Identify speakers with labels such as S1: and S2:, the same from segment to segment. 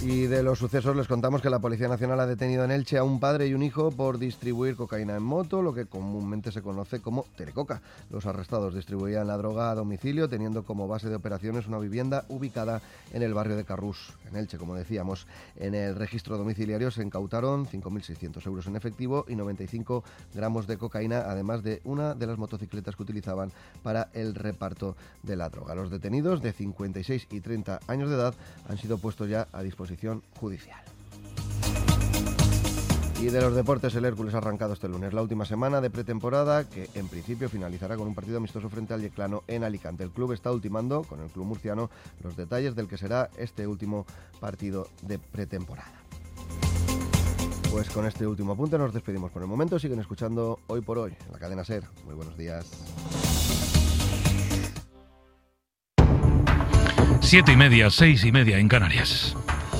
S1: Y de los sucesos les contamos que la Policía Nacional ha detenido en Elche a un padre y un hijo por distribuir cocaína en moto, lo que comúnmente se conoce como telecoca. Los arrestados distribuían la droga a domicilio, teniendo como base de operaciones una vivienda ubicada en el barrio de Carrús, en Elche, como decíamos. En el registro domiciliario se incautaron 5.600 euros en efectivo y 95 gramos de cocaína, además de una de las motocicletas que utilizaban para el reparto de la droga. Los detenidos, de 56 y 30 años de edad, han sido puestos ya a disposición judicial. Y de los deportes, el Hércules ha arrancado este lunes la última semana de pretemporada, que en principio finalizará con un partido amistoso frente al Yeclano en Alicante. El club está ultimando con el club murciano los detalles del que será este último partido de pretemporada. Pues con este último apunte nos despedimos por el momento. Siguen escuchando Hoy por Hoy en la cadena SER. Muy buenos días.
S2: 7:30, 6:30 en Canarias.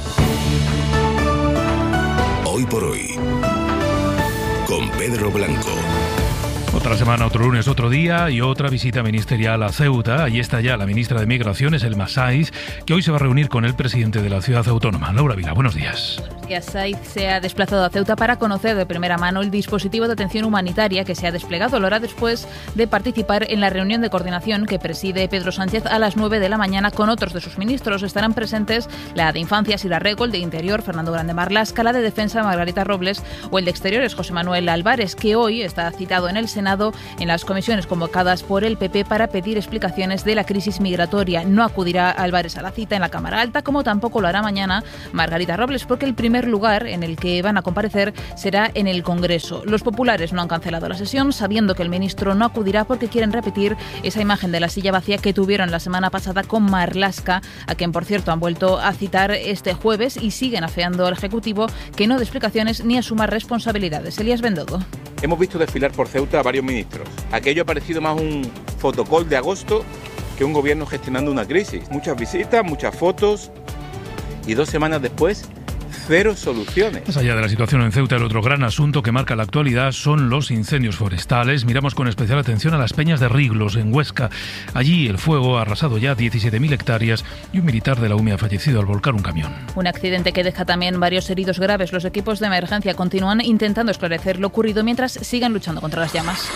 S3: Hoy por Hoy, con Pedro Blanco.
S2: Otra semana, otro lunes, otro día y otra visita ministerial a Ceuta. Allí está ya la ministra de Migraciones, Elma Saiz, que hoy se va a reunir con el presidente de la ciudad autónoma. Laura Vila, buenos días.
S4: Saiz se ha desplazado a Ceuta para conocer de primera mano el dispositivo de atención humanitaria que se ha desplegado. Lo hará después de participar en la reunión de coordinación que preside Pedro Sánchez a las 9 de la mañana con otros de sus ministros. Estarán presentes la de Infancia, Sira Rego, el de Interior, Fernando Grande Marlaska, la de Defensa, Margarita Robles, o el de Exteriores, José Manuel Álvarez, que hoy está citado en el Senado en las comisiones convocadas por el PP para pedir explicaciones de la crisis migratoria. No acudirá Álvarez a la cita en la Cámara Alta, como tampoco lo hará mañana Margarita Robles, porque el primer lugar en el que van a comparecer será en el Congreso. Los populares no han cancelado la sesión, sabiendo que el ministro no acudirá porque quieren repetir esa imagen de la silla vacía que tuvieron la semana pasada con Marlaska, a quien por cierto han vuelto a citar este jueves, y siguen afeando al Ejecutivo que no dé explicaciones ni asuma responsabilidades. Elías Bendodo.
S5: Hemos visto desfilar por Ceuta a varios ministros. Aquello ha parecido más un fotocall de agosto que un gobierno gestionando una crisis. Muchas visitas, muchas fotos y 2 semanas después, 0 soluciones.
S2: Más allá de la situación en Ceuta, el otro gran asunto que marca la actualidad son los incendios forestales. Miramos con especial atención a las Peñas de Riglos, en Huesca. Allí el fuego ha arrasado ya 17.000 hectáreas y un militar de la UME ha fallecido al volcar un camión.
S4: Un accidente que deja también varios heridos graves. Los equipos de emergencia continúan intentando esclarecer lo ocurrido mientras sigan luchando contra las llamas.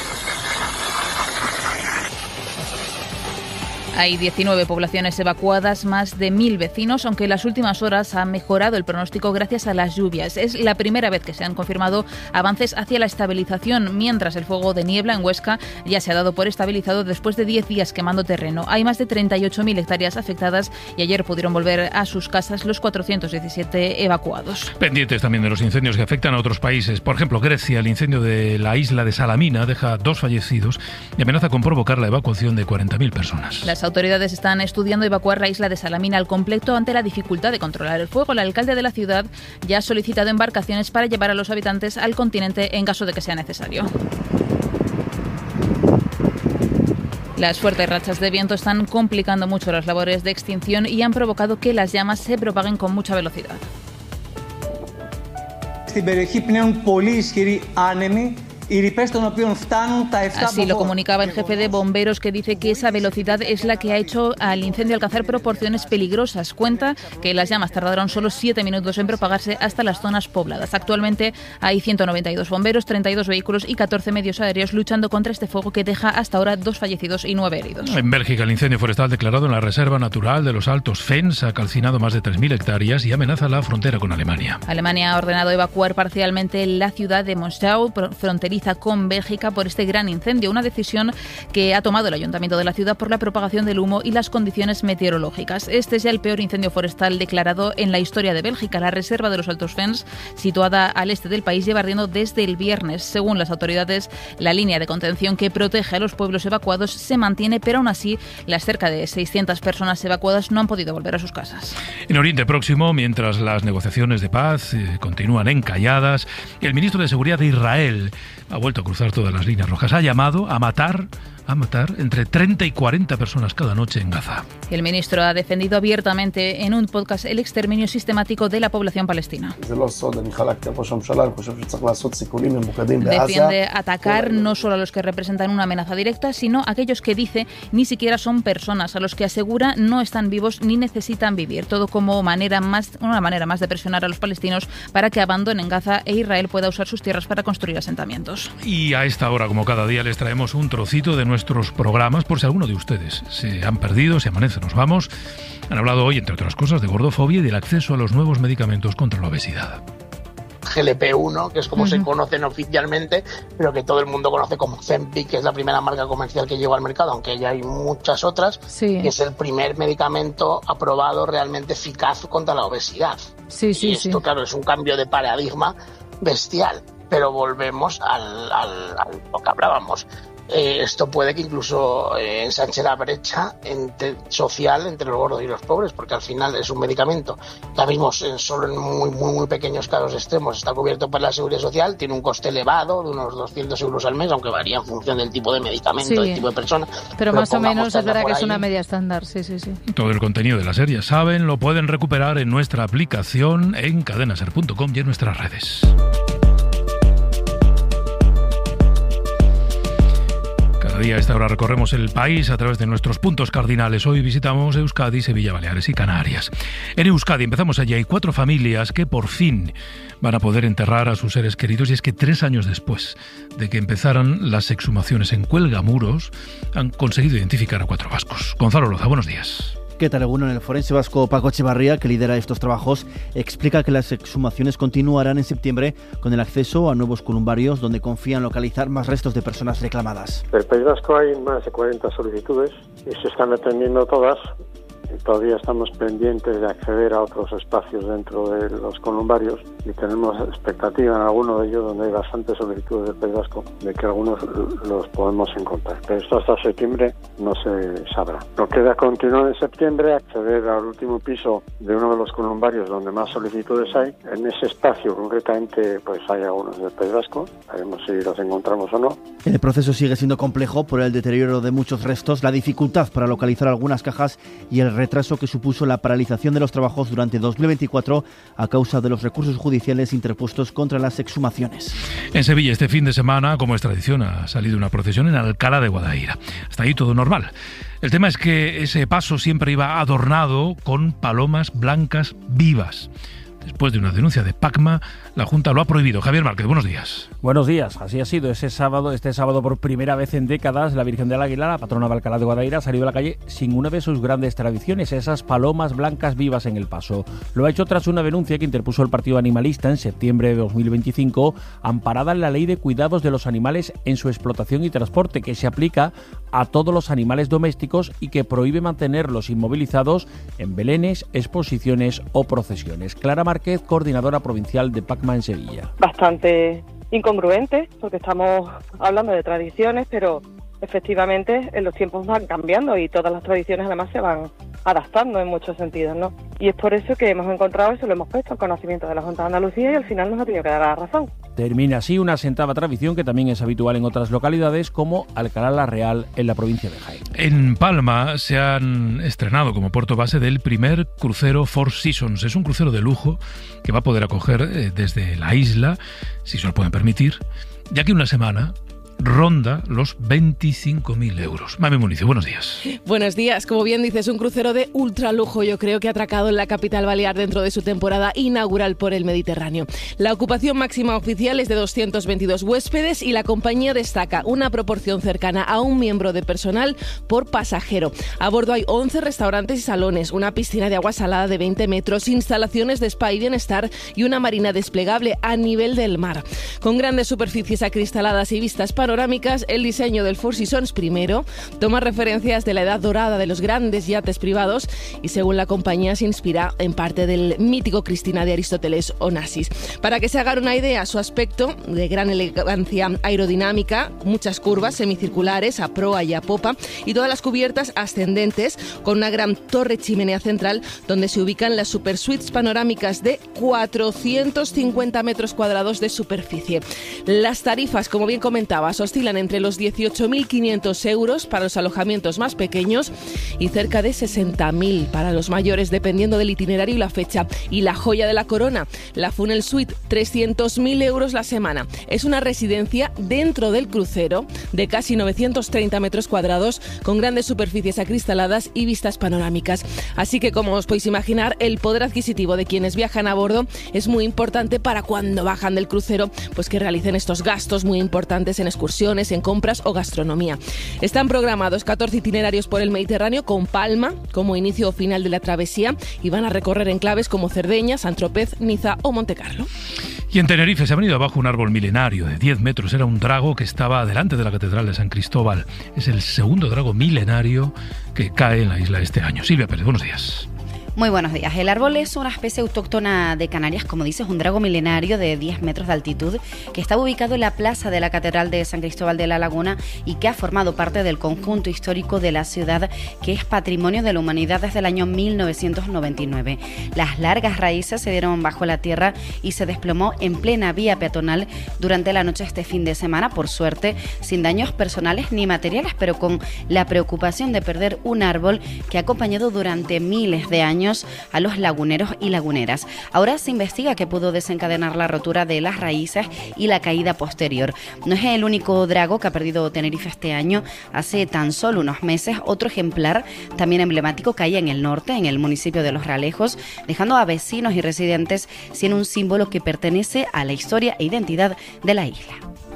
S4: Hay 19 poblaciones evacuadas, más de 1.000 vecinos, aunque en las últimas horas ha mejorado el pronóstico gracias a las lluvias. Es la primera vez que se han confirmado avances hacia la estabilización, mientras el fuego de niebla en Huesca ya se ha dado por estabilizado después de 10 días quemando terreno. Hay más de 38.000 hectáreas afectadas y ayer pudieron volver a sus casas los 417 evacuados.
S2: Pendientes también de los incendios que afectan a otros países. Por ejemplo, Grecia, el incendio de la isla de Salamina deja 2 fallecidos y amenaza con provocar la evacuación de 40.000 personas.
S4: Las autoridades están estudiando evacuar la isla de Salamina al completo ante la dificultad de controlar el fuego. El alcalde de la ciudad ya ha solicitado embarcaciones para llevar a los habitantes al continente en caso de que sea necesario. Las fuertes rachas de viento están complicando mucho las labores de extinción y han provocado que las llamas se propaguen con mucha velocidad. Así lo comunicaba el jefe de bomberos, que dice que esa velocidad es la que ha hecho al incendio alcanzar proporciones peligrosas. Cuenta que las llamas tardaron solo 7 minutos en propagarse hasta las zonas pobladas. Actualmente hay 192 bomberos, 32 vehículos y 14 medios aéreos luchando contra este fuego que deja hasta ahora 2 fallecidos y 9 heridos.
S2: En Bélgica, el incendio forestal declarado en la Reserva Natural de los Altos Fens ha calcinado más de 3.000 hectáreas y amenaza la frontera con Alemania.
S4: Alemania ha ordenado evacuar parcialmente la ciudad de Monschau, fronteriza con Bélgica, por este gran incendio, una decisión que ha tomado el ayuntamiento de la ciudad por la propagación del humo y las condiciones meteorológicas. Este es ya el peor incendio forestal declarado en la historia de Bélgica. La reserva de los Altos Fens, situada al este del país, lleva ardiendo desde el viernes. Según las autoridades, la línea de contención que protege a los pueblos evacuados se mantiene, pero aún así las cerca de 600 personas evacuadas no han podido volver a sus casas.
S2: En Oriente Próximo, mientras las negociaciones de paz continúan encalladas, el ministro de Seguridad de Israel ha vuelto a cruzar todas las líneas rojas. Ha llamado a matar entre 30 y 40 personas cada noche en Gaza.
S4: El ministro ha defendido abiertamente en un podcast el exterminio sistemático de la población palestina. Defiende atacar no solo a los que representan una amenaza directa, sino a aquellos que dice ni siquiera son personas, a los que asegura no están vivos ni necesitan vivir. Todo como una manera más de presionar a los palestinos para que abandonen Gaza e Israel pueda usar sus tierras para construir asentamientos.
S2: Y a esta hora, como cada día, les traemos un trocito de nuestros programas, por si alguno de ustedes se han perdido, si amanece nos vamos. Han hablado hoy, entre otras cosas, de gordofobia y del acceso a los nuevos medicamentos contra la obesidad.
S6: GLP-1, que es como se conocen oficialmente, pero que todo el mundo conoce como Ozempic, que es la primera marca comercial que llegó al mercado, aunque ya hay muchas otras, que es el primer medicamento aprobado realmente eficaz contra la obesidad. Y esto, claro, es un cambio de paradigma bestial, pero volvemos al lo que hablábamos. Esto puede que incluso ensanche la brecha social entre los gordos y los pobres, porque al final es un medicamento que ahora mismo solo en muy pequeños casos extremos está cubierto por la Seguridad Social, tiene un coste elevado de unos 200 euros al mes, aunque varía en función del tipo de medicamento, del tipo de persona.
S7: Pero más o menos es verdad que es una media estándar, sí.
S2: Todo el contenido de la serie, ya saben, lo pueden recuperar en nuestra aplicación, en cadenaser.com y en nuestras redes. Día a esta hora recorremos el país a través de nuestros puntos cardinales. Hoy visitamos Euskadi, Sevilla, Baleares y Canarias. En Euskadi empezamos allí. Hay 4 familias que por fin van a poder enterrar a sus seres queridos, y es que 3 años después de que empezaran las exhumaciones en Cuelgamuros han conseguido identificar a 4 vascos. Gonzalo Loza, buenos días.
S8: ¿Qué tal, Egunon? El forense vasco Paco Echevarría, que lidera estos trabajos, explica que las exhumaciones continuarán en septiembre con el acceso a nuevos columbarios donde confían localizar más restos de personas reclamadas.
S9: En el País Vasco hay más de 40 solicitudes y se están atendiendo todas. Y todavía estamos pendientes de acceder a otros espacios dentro de los columbarios y tenemos expectativa en alguno de ellos, donde hay bastantes solicitudes del País Vasco, de que algunos los podemos encontrar. Pero esto hasta septiembre no se sabrá. Lo que queda continuar en septiembre, acceder al último piso de uno de los columbarios donde más solicitudes hay. En ese espacio concretamente pues hay algunos del País Vasco, veremos si los encontramos o no.
S8: El proceso sigue siendo complejo por el deterioro de muchos restos, la dificultad para localizar algunas cajas y el retraso que supuso la paralización de los trabajos durante 2024 a causa de los recursos judiciales interpuestos contra las exhumaciones.
S2: En Sevilla este fin de semana, como es tradición, ha salido una procesión en Alcalá de Guadaira. Hasta ahí todo normal. El tema es que ese paso siempre iba adornado con palomas blancas vivas. Después de una denuncia de PACMA, la Junta lo ha prohibido. Javier Márquez, buenos días.
S10: Buenos días. Así ha sido. Este sábado por primera vez en décadas, la Virgen del Águila, la patrona de Alcalá de Guadaira, ha salido a la calle sin una de sus grandes tradiciones, esas palomas blancas vivas en el paso. Lo ha hecho tras una denuncia que interpuso el Partido Animalista en septiembre de 2025, amparada en la Ley de Cuidados de los Animales en su explotación y transporte, que se aplica a todos los animales domésticos y que prohíbe mantenerlos inmovilizados en belenes, exposiciones o procesiones. Clara Márquez, coordinadora provincial de PACMA en Sevilla.
S11: Bastante incongruente, porque estamos hablando de tradiciones, pero efectivamente los tiempos van cambiando y todas las tradiciones además se van adaptando en muchos sentidos, ¿no? Y es por eso que hemos encontrado eso, lo hemos puesto al conocimiento de la Junta de Andalucía y al final nos ha tenido que dar la razón.
S10: Termina así una asentada tradición que también es habitual en otras localidades como Alcalá la Real en la provincia de Jaén.
S2: En Palma se han estrenado como puerto base del primer crucero Four Seasons. Es un crucero de lujo que va a poder acoger desde la isla, si se lo pueden permitir, ya que una semana ronda los 25.000 euros. Mami Municio, buenos días.
S12: Buenos días. Como bien dices, un crucero de ultralujo, yo creo que ha atracado en la capital balear dentro de su temporada inaugural por el Mediterráneo. La ocupación máxima oficial es de 222 huéspedes y la compañía destaca una proporción cercana a un miembro de personal por pasajero. A bordo hay 11 restaurantes y salones, una piscina de agua salada de 20 metros, instalaciones de spa y bienestar y una marina desplegable a nivel del mar. Con grandes superficies acristaladas y vistas panorámicas, panorámicas, el diseño del Four Seasons primero toma referencias de la edad dorada de los grandes yates privados y, según la compañía, se inspira en parte del mítico Cristina de Aristóteles Onassis. Para que se hagan una idea, su aspecto de gran elegancia aerodinámica, muchas curvas semicirculares a proa y a popa y todas las cubiertas ascendentes con una gran torre chimenea central donde se ubican las super suites panorámicas de 450 metros cuadrados de superficie. Las tarifas, como bien comentabas, oscilan entre los 18.500 euros para los alojamientos más pequeños y cerca de 60.000 para los mayores, dependiendo del itinerario y la fecha. Y la joya de la corona, la Funnel Suite, 300.000 euros la semana. Es una residencia dentro del crucero de casi 930 metros cuadrados con grandes superficies acristaladas y vistas panorámicas. Así que, como os podéis imaginar, el poder adquisitivo de quienes viajan a bordo es muy importante para cuando bajan del crucero, pues que realicen estos gastos muy importantes en excursiones, en compras o gastronomía. Están programados 14 itinerarios por el Mediterráneo con Palma como inicio o final de la travesía y van a recorrer enclaves como Cerdeña, Saint-Tropez, Niza o Montecarlo.
S2: Y en Tenerife se ha venido abajo un árbol milenario de 10 metros. Era un drago que estaba delante de la Catedral de San Cristóbal. Es el segundo drago milenario que cae en la isla este año. Silvia Pérez, buenos días.
S13: Muy buenos días. El árbol es una especie autóctona de Canarias, como dices, un drago milenario de 10 metros de altitud que estaba ubicado en la plaza de la Catedral de San Cristóbal de la Laguna y que ha formado parte del conjunto histórico de la ciudad, que es patrimonio de la humanidad desde el año 1999. Las largas raíces se dieron bajo la tierra y se desplomó en plena vía peatonal durante la noche este fin de semana, por suerte, sin daños personales ni materiales, pero con la preocupación de perder un árbol que ha acompañado durante miles de años a los laguneros y laguneras. Ahora se investiga qué pudo desencadenar la rotura de las raíces y la caída posterior. No es el único drago que ha perdido Tenerife este año. Hace tan solo unos meses, otro ejemplar, también emblemático, caía en el norte, en el municipio de Los Realejos, dejando a vecinos y residentes sin un símbolo que pertenece a la historia e identidad de la isla.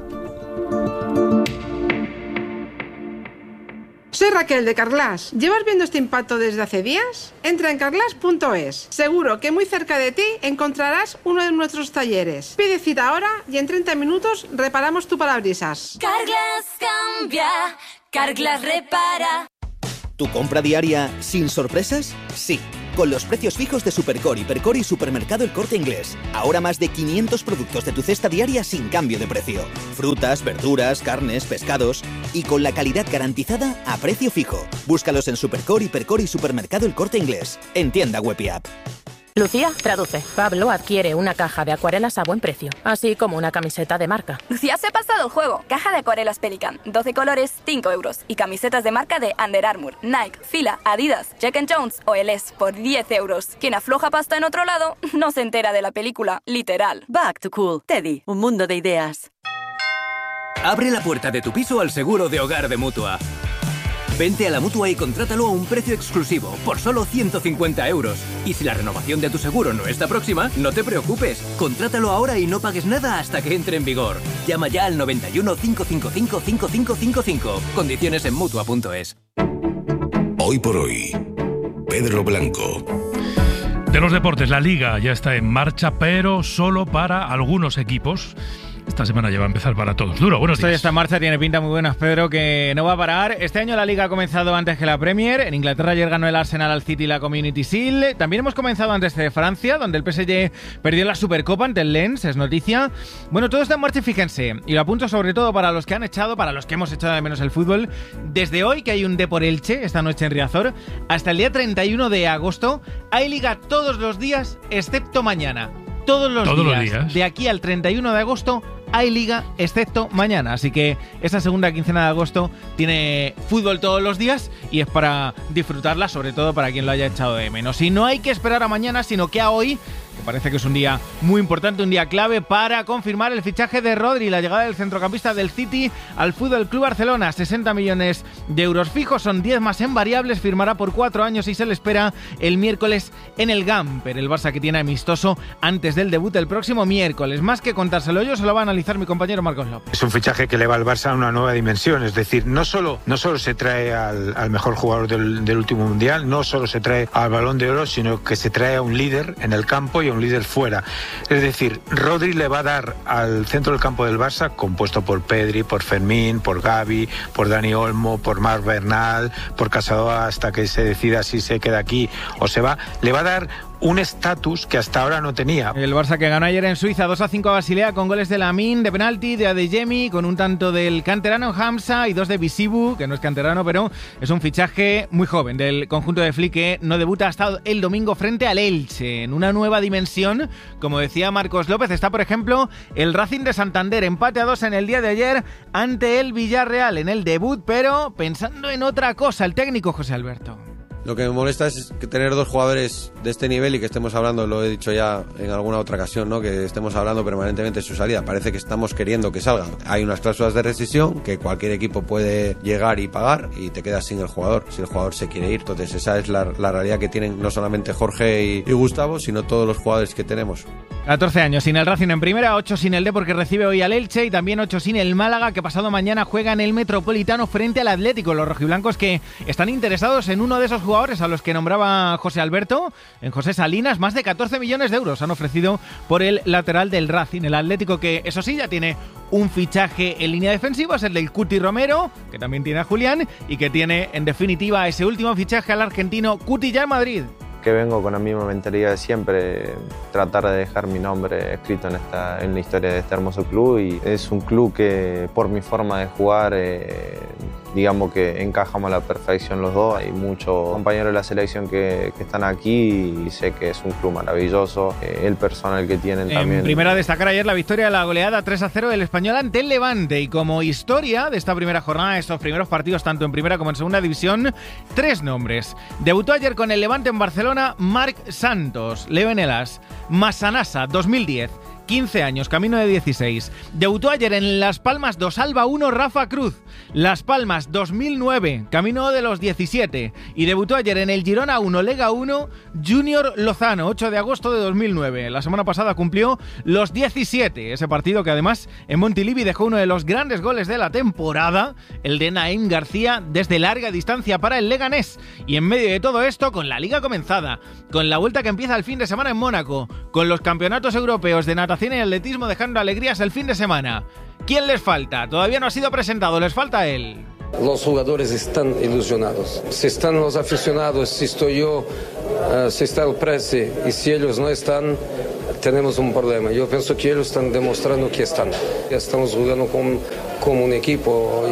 S14: Soy Raquel de Carglass. ¿Llevas viendo este impacto desde hace días? Entra en carglass.es. Seguro que muy cerca de ti encontrarás uno de nuestros talleres. Pide cita ahora y en 30 minutos reparamos tu parabrisas.
S15: Carglass cambia, Carglass repara.
S16: ¿Tu compra diaria sin sorpresas? Sí. Con los precios fijos de Supercor, Hipercor y Supermercado El Corte Inglés. Ahora más de 500 productos de tu cesta diaria sin cambio de precio. Frutas, verduras, carnes, pescados. Y con la calidad garantizada a precio fijo. Búscalos en Supercor, Hipercor y Supermercado El Corte Inglés. En tienda web y app.
S17: Lucía, traduce. Pablo adquiere una caja de acuarelas a buen precio, así como una camiseta de marca.
S18: Lucía se ha pasado el juego. Caja de acuarelas Pelican, 12 colores, 5 euros. Y camisetas de marca de Under Armour, Nike, Fila, Adidas, Jack & Jones o LS por 10 euros. Quien afloja pasta en otro lado no se entera de la película, literal.
S19: Back to Cool. Teddy, un mundo de ideas.
S20: Abre la puerta de tu piso al seguro de hogar de Mutua. Vente a la Mutua y contrátalo a un precio exclusivo, por solo 150 euros. Y si la renovación de tu seguro no está próxima, no te preocupes. Contrátalo ahora y no pagues nada hasta que entre en vigor. Llama ya al 91 555 5555. Condiciones en Mutua.es.
S3: Hoy por hoy, Pedro Blanco.
S2: De los deportes, la Liga ya está en marcha, pero solo para algunos equipos. Esta semana ya va a empezar para todos. Duro, buenos días.
S21: Esta marcha tiene pinta muy buena, Pedro, que no va a parar. Este año la Liga ha comenzado antes que la Premier. En Inglaterra ayer ganó el Arsenal al City la Community Shield. También hemos comenzado antes de Francia, donde el PSG perdió la Supercopa ante el Lens, es noticia. Bueno, todo está en marcha y fíjense. Y lo apunto sobre todo para los que han echado, para los que hemos echado de menos el fútbol. Desde hoy, que hay un Depor Elche, esta noche en Riazor, hasta el día 31 de agosto, hay Liga todos los días, excepto mañana. Todos los días. De aquí al 31 de agosto hay Liga, excepto mañana. Así que esta segunda quincena de agosto tiene fútbol todos los días y es para disfrutarla, sobre todo para quien lo haya echado de menos. Y no hay que esperar a mañana, sino que a hoy, que parece que es un día muy importante, un día clave para confirmar el fichaje de Rodri, la llegada del centrocampista del City al Fútbol Club Barcelona. 60 millones de euros fijos, son 10 más en variables, firmará por 4 años y se le espera el miércoles en el Gamper. El Barça que tiene amistoso antes del debut el próximo miércoles. Más que contárselo yo, se lo va a analizar mi compañero Marcos López.
S22: Es un fichaje que le va al Barça a una nueva dimensión, es decir, no solo se trae al mejor jugador del último mundial, no solo se trae al Balón de Oro, sino que se trae a un líder en el campo y un Lidl fuera. Es decir, Rodri le va a dar al centro del campo del Barça, compuesto por Pedri, por Fermín, por Gavi, por Dani Olmo, por Marc Bernal, por Casadóa, hasta que se decida si se queda aquí o se va, le va a dar un estatus que hasta ahora no tenía.
S21: El Barça que ganó ayer en Suiza 2-5 a Basilea con goles de Lamine de penalti, de Adeyemi, con un tanto del canterano Hamza y 2 de Bisibu, que no es canterano, pero es un fichaje muy joven del conjunto de Flick, que no debuta hasta el domingo frente al Elche. En una nueva dimensión, como decía Marcos López, está por ejemplo el Racing de Santander, empate a 2 en el día de ayer ante el Villarreal en el debut, pero pensando en otra cosa, el técnico José Alberto.
S1: Lo que me molesta es que tener dos jugadores de este nivel y que estemos hablando, lo he dicho ya en alguna otra ocasión, ¿no? Que estemos hablando permanentemente de su salida. Parece que estamos queriendo que salgan. Hay unas cláusulas de rescisión que cualquier equipo puede llegar y pagar y te quedas sin el jugador, si el jugador se quiere ir. Entonces esa es la realidad que tienen no solamente Jorge y Gustavo, sino todos los jugadores que tenemos.
S21: 14 años sin el Racing en primera, 8 sin el Depor, que recibe hoy al Elche, y también 8 sin el Málaga, que pasado mañana juega en el Metropolitano frente al Atlético. Los rojiblancos que están interesados en uno de esos jugadores a los que nombraba José Alberto, en José Salinas. Más de 14 millones de euros han ofrecido por el lateral del Racing. El Atlético, que eso sí ya tiene un fichaje en línea defensiva, es el del Cuti Romero, que también tiene a Julián, y que tiene en definitiva ese último fichaje al argentino Cuti ya en Madrid.
S5: Que vengo con la misma mentalidad de siempre, tratar de dejar mi nombre escrito en la historia de este hermoso club, y es un club que por mi forma de jugar digamos que encajamos a la perfección los dos. Hay muchos compañeros de la selección que están aquí y sé que es un club maravilloso, el personal que tienen también.
S21: En primera, destacar ayer la victoria de la goleada 3-0 del Español ante el Levante, y como historia de esta primera jornada, estos primeros partidos tanto en primera como en segunda división, 3 nombres. Debutó ayer con el Levante en Barcelona Marc Santos, Leo Enelas, Massanassa 2010, 15 años, camino de 16. Debutó ayer en Las Palmas 2 Alba 1 Rafa Cruz, Las Palmas 2009, camino de los 17. Y debutó ayer en el Girona 1 Lega 1 Junior Lozano, 8 de agosto de 2009. La semana pasada cumplió los 17. Ese partido que además en Montilivi dejó uno de los grandes goles de la temporada, el de Naim García desde larga distancia para el Leganés. Y en medio de todo esto, con la Liga comenzada, con la vuelta que empieza el fin de semana en Mónaco, con los campeonatos europeos de natación y atletismo dejando alegrías el fin de semana. ¿Quién les falta? Todavía no ha sido presentado, les falta él.
S23: Los jugadores están ilusionados. Si están los aficionados, si estoy yo, si está el Presi, y si ellos no están, tenemos un problema. Yo pienso que ellos están demostrando que están. Estamos jugando como un equipo.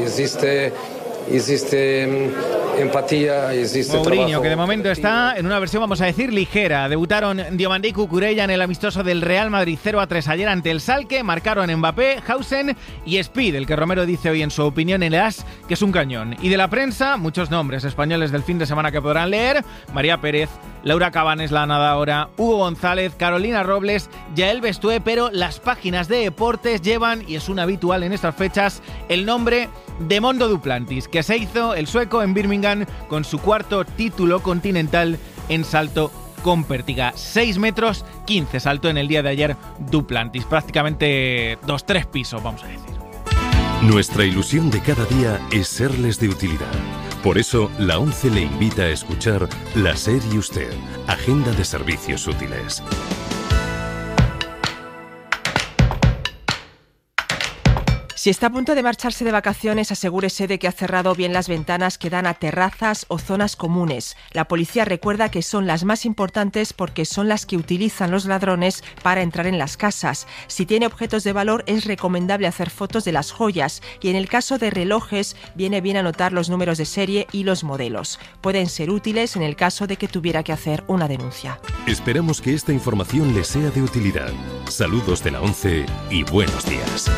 S23: Existe empatía, existe
S21: Mourinho,
S23: trabajo.
S21: que de momento está en una versión, vamos a decir, ligera. Debutaron Diomandé y Cucurella en el amistoso del Real Madrid 0-3 ayer ante el Schalke. Marcaron Mbappé, Hausen y Speed, el que Romero dice hoy en su opinión en el AS que es un cañón. Y de la prensa, muchos nombres españoles del fin de semana que podrán leer: María Pérez, Laura Cabanes, la nadadora, Hugo González, Carolina Robles, Yael Bestué, pero las páginas de deportes llevan, y es un habitual en estas fechas, el nombre de Mondo Duplantis, que se hizo el sueco en Birmingham con su 4º título continental en salto con pértiga. 6 metros 15 saltó en el día de ayer Duplantis, prácticamente 2-3 pisos, vamos a decir.
S24: Nuestra ilusión de cada día es serles de utilidad. Por eso, la ONCE le invita a escuchar La SER y Usted, Agenda de Servicios Útiles.
S25: Si está a punto de marcharse de vacaciones, asegúrese de que ha cerrado bien las ventanas que dan a terrazas o zonas comunes. La policía recuerda que son las más importantes porque son las que utilizan los ladrones para entrar en las casas. Si tiene objetos de valor, es recomendable hacer fotos de las joyas, y en el caso de relojes, viene bien anotar los números de serie y los modelos. Pueden ser útiles en el caso de que tuviera que hacer una denuncia.
S24: Esperamos que esta información le sea de utilidad. Saludos de la ONCE y buenos días.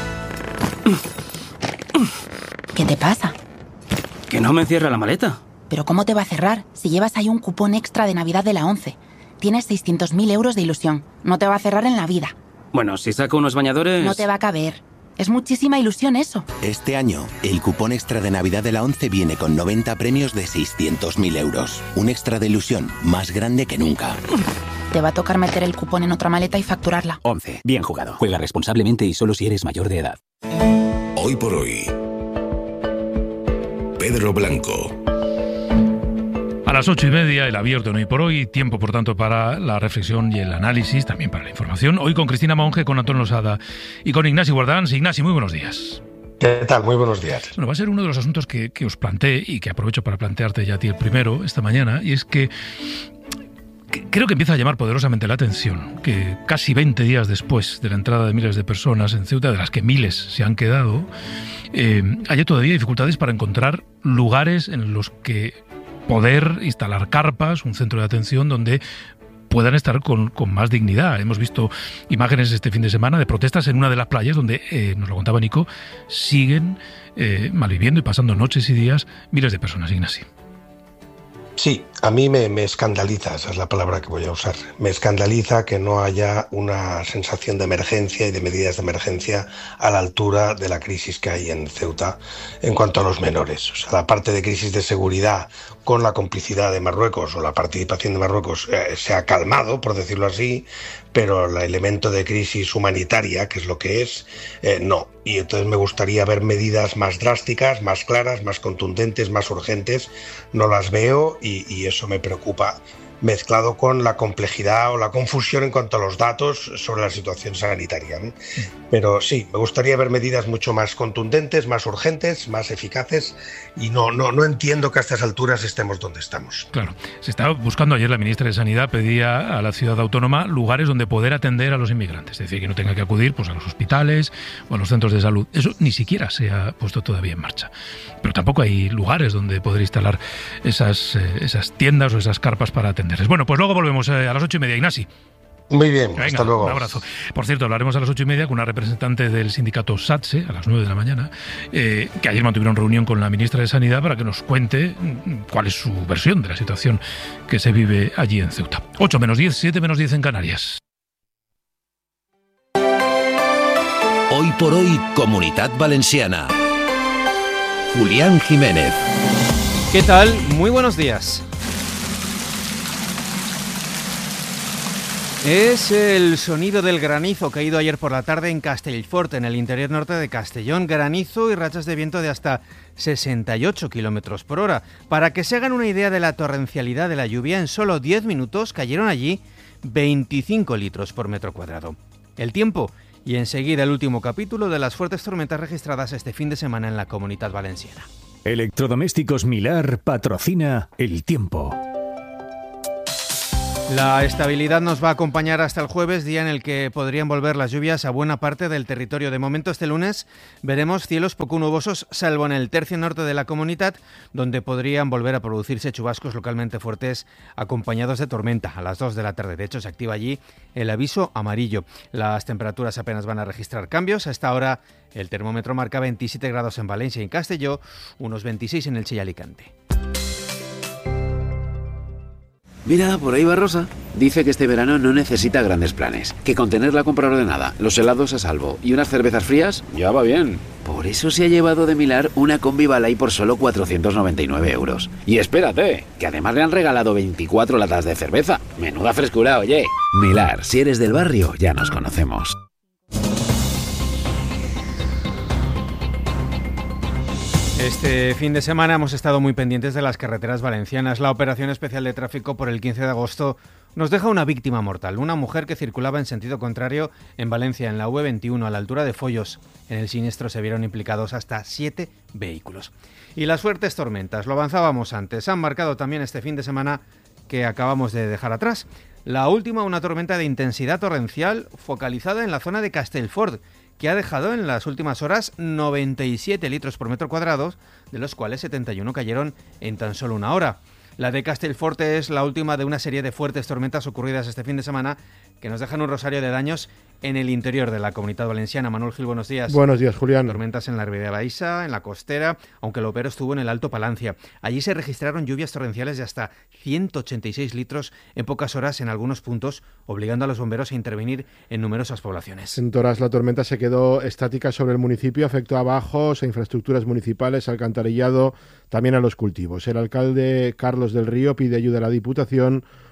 S26: ¿Qué te pasa?
S27: Que no me cierra la maleta.
S26: ¿Pero cómo te va a cerrar si llevas ahí un cupón extra de Navidad de la ONCE? Tienes 600.000 euros de ilusión. No te va a cerrar en la vida.
S27: Bueno, si saco unos bañadores...
S26: No te va a caber. Es muchísima ilusión eso.
S28: Este año, el cupón extra de Navidad de la ONCE viene con 90 premios de 600.000 euros. Un extra de ilusión más grande que nunca.
S26: Te va a tocar meter el cupón en otra maleta y facturarla.
S27: ONCE. Bien jugado. Juega responsablemente y solo si eres mayor de edad.
S3: Hoy por hoy, Pedro Blanco.
S2: A las 8:30, el abierto en Hoy por Hoy. Tiempo, por tanto, para la reflexión y el análisis, también para la información. Hoy con Cristina Monge, con Antonio Losada y con Ignasi Guardans. Ignasi, muy buenos días.
S4: ¿Qué tal? Muy buenos días.
S2: Bueno, va a ser uno de los asuntos que os planteé y que aprovecho para plantearte ya a ti el primero esta mañana, y es que creo que empieza a llamar poderosamente la atención que casi 20 días después de la entrada de miles de personas en Ceuta, de las que miles se han quedado, haya todavía dificultades para encontrar lugares en los que poder instalar carpas, un centro de atención donde puedan estar con más dignidad. Hemos visto imágenes este fin de semana de protestas en una de las playas donde, nos lo contaba Nico, siguen malviviendo y pasando noches y días miles de personas, Ignasi.
S4: Sí, a mí me escandaliza, esa es la palabra que voy a usar. Me escandaliza que no haya una sensación de emergencia y de medidas de emergencia a la altura de la crisis que hay en Ceuta en cuanto a los menores. O sea, la parte de crisis de seguridad con la complicidad de Marruecos o la participación de Marruecos se ha calmado, por decirlo así, pero el elemento de crisis humanitaria, que es lo que es, no. Y entonces me gustaría ver medidas más drásticas, más claras, más contundentes, más urgentes. No las veo y eso me preocupa, mezclado con la complejidad o la confusión en cuanto a los datos sobre la situación sanitaria, ¿no? Pero sí, me gustaría ver medidas mucho más contundentes, más urgentes, más eficaces, y no entiendo que a estas alturas estemos donde estamos.
S2: Claro, se estaba buscando, ayer la ministra de Sanidad pedía a la ciudad autónoma lugares donde poder atender a los inmigrantes, es decir, que no tenga que acudir pues a los hospitales o a los centros de salud. Eso ni siquiera se ha puesto todavía en marcha. Pero tampoco hay lugares donde poder instalar esas tiendas o esas carpas para atenderles. Bueno, pues luego volvemos a las 8:30, Ignasi.
S4: Muy bien, venga, hasta luego.
S2: Un abrazo. Por cierto, hablaremos a las 8:30 con una representante del sindicato SATSE, a las 9 de la mañana, que ayer mantuvieron reunión con la ministra de Sanidad para que nos cuente cuál es su versión de la situación que se vive allí en Ceuta. 8 menos 10, 7 menos 10 en Canarias.
S3: Hoy por Hoy, Comunitat Valenciana. Julián Jiménez.
S6: ¿Qué tal? Muy buenos días. Es el sonido del granizo caído ayer por la tarde en Castellfort, en el interior norte de Castellón. Granizo y rachas de viento de hasta 68 kilómetros por hora. Para que se hagan una idea de la torrencialidad de la lluvia, en solo 10 minutos cayeron allí 25 litros por metro cuadrado. El tiempo, y enseguida el último capítulo de las fuertes tormentas registradas este fin de semana en la Comunitat Valenciana.
S7: Electrodomésticos Milar patrocina el tiempo.
S6: La estabilidad nos va a acompañar hasta el jueves, día en el que podrían volver las lluvias a buena parte del territorio. De momento, este lunes veremos cielos poco nubosos, salvo en el tercio norte de la comunidad, donde podrían volver a producirse chubascos localmente fuertes acompañados de tormenta a las 2 de la tarde. De hecho, se activa allí el aviso amarillo. Las temperaturas apenas van a registrar cambios. A esta hora, el termómetro marca 27 grados en Valencia y en Castelló, unos 26 en Elche y Alicante.
S8: Mira, por ahí va Rosa. Dice que este verano no necesita grandes planes, que con tener la compra ordenada, los helados a salvo y unas cervezas frías, ya va bien. Por eso se ha llevado de Milar una Combi Balay por solo 499 euros. Y espérate, que además le han regalado 24 latas de cerveza. Menuda frescura, oye. Milar, si eres del barrio, ya nos conocemos.
S6: Este fin de semana hemos estado muy pendientes de las carreteras valencianas. La operación especial de tráfico por el 15 de agosto nos deja una víctima mortal, una mujer que circulaba en sentido contrario en Valencia, en la V21, a la altura de Follos. En el siniestro se vieron implicados hasta 7 vehículos. Y las fuertes tormentas, lo avanzábamos antes, han marcado también este fin de semana que acabamos de dejar atrás. La última, una tormenta de intensidad torrencial focalizada en la zona de Castellfort, que ha dejado en las últimas horas 97 litros por metro cuadrado, de los cuales 71 cayeron en tan solo una hora. La de Castellfort es la última de una serie de fuertes tormentas ocurridas este fin de semana que nos dejan un rosario de daños en el interior de la Comunitat Valenciana. Manuel Gil, buenos días.
S9: Buenos días, Julián.
S6: Tormentas en la Ribera Baixa, en la costera, aunque lo peor estuvo en el Alto Palancia. Allí se registraron lluvias torrenciales de hasta 186 litros en pocas horas en algunos puntos, obligando a los bomberos a intervenir en numerosas poblaciones.
S9: En Toras la tormenta se quedó estática sobre el municipio, afectó a bajos, a infraestructuras municipales, alcantarillado, también a los cultivos. El alcalde Carlos del Río pide ayuda a la Diputación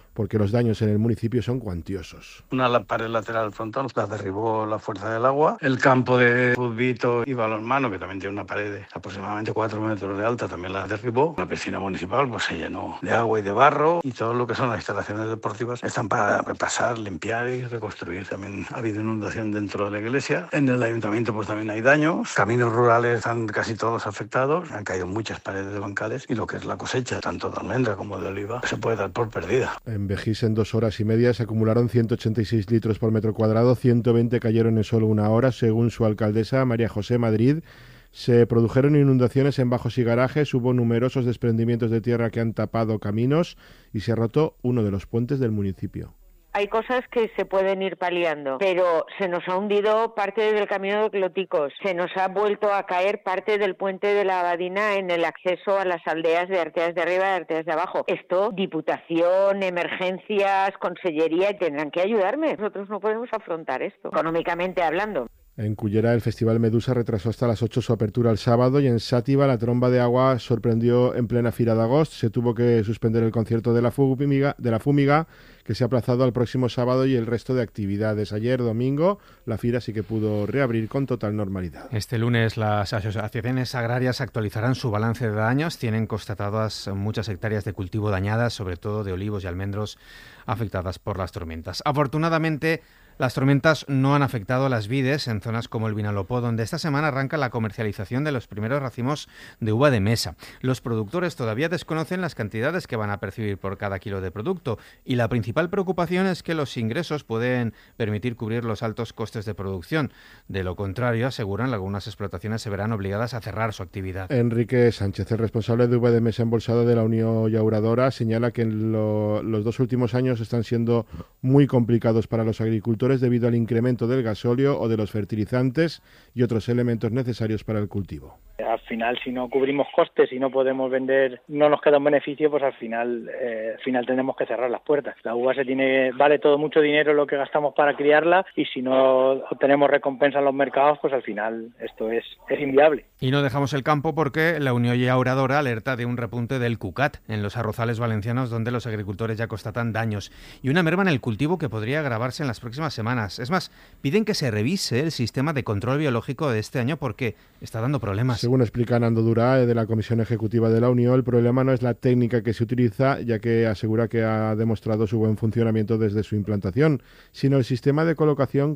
S9: porque los daños en el municipio son cuantiosos.
S22: Una pared lateral frontal la derribó la fuerza del agua. El campo de fútbol y balonmano, que también tiene una pared de aproximadamente 4 metros de alta, también la derribó. La piscina municipal pues se llenó de agua y de barro, y todo lo que son las instalaciones deportivas están para repasar, limpiar y reconstruir. También ha habido inundación dentro de la iglesia. En el ayuntamiento pues también hay daños. Caminos rurales están casi todos afectados. Han caído muchas paredes de bancales, y lo que es la cosecha, tanto de almendra como de oliva, se puede dar por perdida.
S9: En Begís, en 2 horas y media, se acumularon 186 litros por metro cuadrado, 120 cayeron en solo una hora, según su alcaldesa, María José Madrid. Se produjeron inundaciones en bajos y garajes, hubo numerosos desprendimientos de tierra que han tapado caminos y se ha roto uno de los puentes del municipio.
S10: Hay cosas que se pueden ir paliando, pero se nos ha hundido parte del camino de Cloticos, se nos ha vuelto a caer parte del puente de la Abadina en el acceso a las aldeas de Arteas de Arriba y Arteas de Abajo. Esto, Diputación, Emergencias, Consellería, tendrán que ayudarme. Nosotros no podemos afrontar esto, económicamente hablando.
S9: En Cullera, el Festival Medusa retrasó hasta las 8 su apertura el sábado, y en Sátiva la tromba de agua sorprendió en plena Fira de Agost. Se tuvo que suspender el concierto de la Fúmiga, que se ha aplazado al próximo sábado, y el resto de actividades. Ayer, domingo, la Fira sí que pudo reabrir con total normalidad.
S6: Este lunes las asociaciones agrarias actualizarán su balance de daños. Tienen constatadas muchas hectáreas de cultivo dañadas, sobre todo de olivos y almendros afectadas por las tormentas. Afortunadamente, las tormentas no han afectado a las vides en zonas como el Vinalopó, donde esta semana arranca la comercialización de los primeros racimos de uva de mesa. Los productores todavía desconocen las cantidades que van a percibir por cada kilo de producto, y la principal preocupación es que los ingresos pueden permitir cubrir los altos costes de producción. De lo contrario, aseguran, algunas explotaciones se verán obligadas a cerrar su actividad.
S9: Enrique Sánchez, el responsable de uva de mesa embolsado de la Unión Llauradora, señala que los 2 últimos años están siendo muy complicados para los agricultores debido al incremento del gasóleo o de los fertilizantes y otros elementos necesarios para el cultivo.
S11: Al final, si no cubrimos costes y no podemos vender, no nos queda un beneficio, pues al final tenemos que cerrar las puertas. La uva vale todo mucho dinero lo que gastamos para criarla, y si no obtenemos recompensa en los mercados, pues al final esto es inviable.
S6: Y no dejamos el campo porque la Unión Llauradora alerta de un repunte del cucat en los arrozales valencianos, donde los agricultores ya constatan daños y una merma en el cultivo que podría agravarse en las próximas semanas. Es más, piden que se revise el sistema de control biológico de este año porque está dando problemas.
S9: Según explica Nando Durá, de la Comisión Ejecutiva de la Unión, el problema no es la técnica que se utiliza, ya que asegura que ha demostrado su buen funcionamiento desde su implantación, sino el sistema de colocación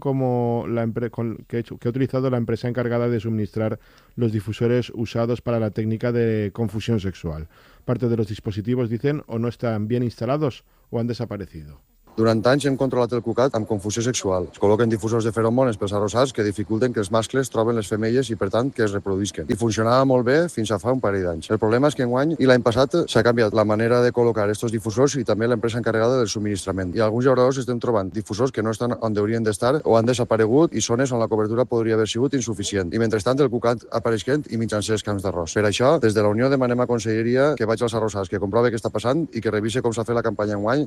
S9: que ha utilizado la empresa encargada de suministrar los difusores usados para la técnica de confusión sexual. Parte de los dispositivos, dicen, o no están bien instalados o han desaparecido.
S12: Durant anys hem controlat el cucat amb confusió sexual. Es col·loquen difusors de feromones pels arrossars que dificulten que els mascles troben les femelles i, per tant, que es reproduïsquen. I funcionava molt bé fins a fa un parell d'anys. El problema és que enguany i l'any passat s'ha canviat la manera de col·locar aquests difusors i també l'empresa encarregada del subministrament. I alguns llauradors estem trobant difusors que no estan on haurien d'estar o han desaparegut i zones on la cobertura podria haver sigut insuficient. I mentrestant el cucat apareixent i mitjançant els camps d'arròs. Per això, des de la Unió demanem a Conselleria que vagi als arrossars, que comprove què està passant i que revise com s'ha fet la campanya enguany.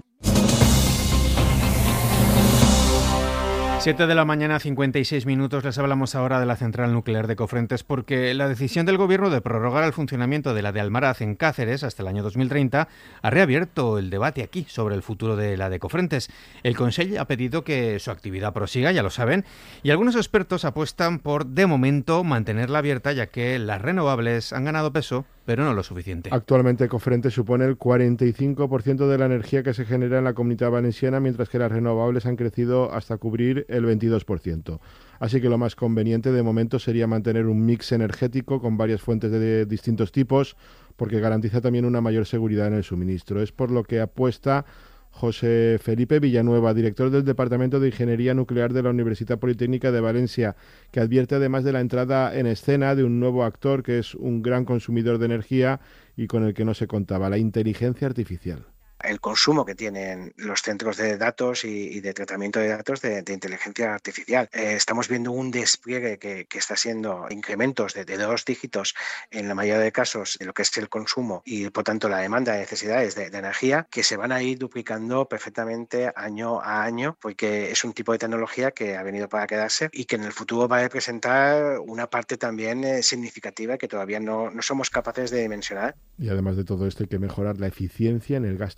S6: 7 de la mañana, 56 minutos. Les hablamos ahora de la central nuclear de Cofrentes, porque la decisión del Gobierno de prorrogar el funcionamiento de la de Almaraz en Cáceres hasta el año 2030 ha reabierto el debate aquí sobre el futuro de la de Cofrentes. El Consell ha pedido que su actividad prosiga, ya lo saben, y algunos expertos apuestan por, de momento, mantenerla abierta, ya que las renovables han ganado peso, pero no lo suficiente.
S9: Actualmente Cofrentes supone el 45% de la energía que se genera en la Comunidad Valenciana, mientras que las renovables han crecido hasta cubrir el 22%. Así que lo más conveniente de momento sería mantener un mix energético con varias fuentes de distintos tipos, porque garantiza también una mayor seguridad en el suministro. Es por lo que apuesta José Felipe Villanueva, director del Departamento de Ingeniería Nuclear de la Universitat Politécnica de Valencia, que advierte además de la entrada en escena de un nuevo actor que es un gran consumidor de energía y con el que no se contaba, la inteligencia artificial.
S13: El consumo que tienen los centros de datos y de tratamiento de datos de inteligencia artificial. Estamos viendo un despliegue que está siendo incrementos de 2 dígitos en la mayoría de casos de lo que es el consumo y por tanto la demanda de necesidades de energía, que se van a ir duplicando perfectamente año a año, porque es un tipo de tecnología que ha venido para quedarse y que en el futuro va a representar una parte también significativa que todavía no somos capaces de dimensionar.
S9: Y además de todo esto hay que mejorar la eficiencia en el gasto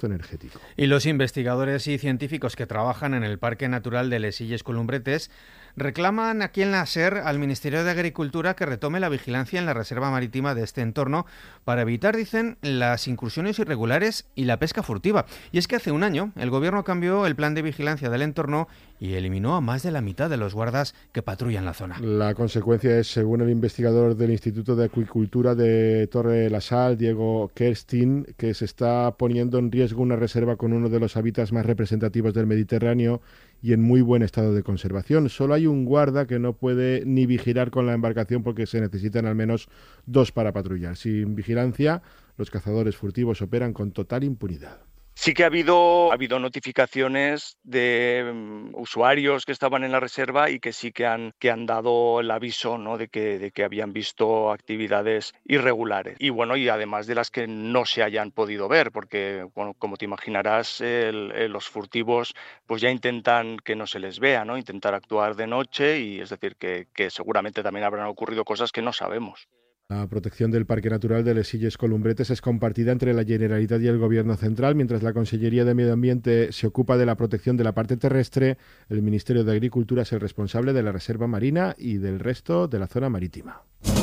S9: energético.
S6: Y los investigadores y científicos que trabajan en el Parque Natural de Les Illes Columbretes reclaman aquí en la SER al Ministerio de Agricultura que retome la vigilancia en la reserva marítima de este entorno para evitar, dicen, las incursiones irregulares y la pesca furtiva. Y es que hace un año el gobierno cambió el plan de vigilancia del entorno y eliminó a más de la mitad de los guardas que patrullan la zona.
S9: La consecuencia es, según el investigador del Instituto de Acuicultura de Torre de la Sal, Diego Kerstin, que se está poniendo en riesgo una reserva con uno de los hábitats más representativos del Mediterráneo y en muy buen estado de conservación. Solo hay un guarda que no puede ni vigilar con la embarcación porque se necesitan al menos 2 para patrullar. Sin vigilancia, los cazadores furtivos operan con total impunidad.
S1: Sí que ha habido notificaciones de usuarios que estaban en la reserva y que sí que han dado el aviso, ¿no?, de que habían visto actividades irregulares. Y bueno, y además de las que no se hayan podido ver, porque bueno, como te imaginarás, los furtivos pues ya intentan que no se les vea, ¿no?, intentar actuar de noche, y es decir que seguramente también habrán ocurrido cosas que no sabemos.
S9: La protección del Parque Natural de Les Illes Columbretes es compartida entre la Generalitat y el Gobierno central. Mientras la Consellería de Medio Ambiente se ocupa de la protección de la parte terrestre, el Ministerio de Agricultura es el responsable de la reserva marina y del resto de la zona marítima.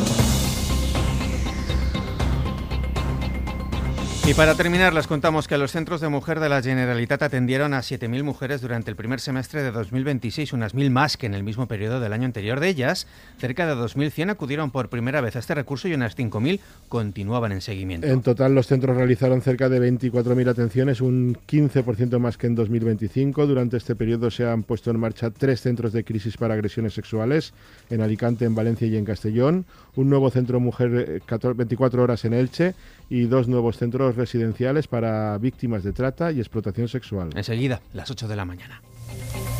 S6: Y para terminar, les contamos que los centros de mujer de la Generalitat atendieron a 7.000 mujeres durante el primer semestre de 2026, unas 1.000 más que en el mismo periodo del año anterior. De ellas, cerca de 2.100 acudieron por primera vez a este recurso y unas 5.000 continuaban en seguimiento.
S9: En total, los centros realizaron cerca de 24.000 atenciones, un 15% más que en 2025. Durante este periodo se han puesto en marcha 3 centros de crisis para agresiones sexuales, en Alicante, en Valencia y en Castellón, un nuevo centro mujer 24 horas en Elche y 2 nuevos centros residenciales para víctimas de trata y explotación sexual.
S6: Enseguida, las 8 de la mañana.